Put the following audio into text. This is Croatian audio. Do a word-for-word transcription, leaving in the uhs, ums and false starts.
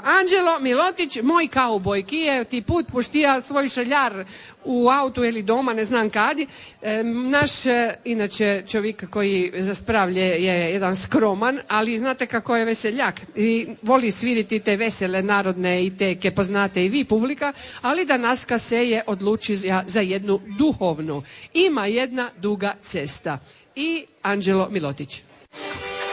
Anđelo Milotić, moj kauboj, kije ti put puštija svoj šaljar u autu ili doma, ne znam kadi. E, naš, e, inače, čovjek koji zaspravlje je jedan skroman, ali znate kako je veseljak i voli sviriti te vesele narodne i te ke poznate i vi publika, ali danaska se je odluči za, za jednu duhovnu. Ima jedna duga cesta i Anđelo Milotić.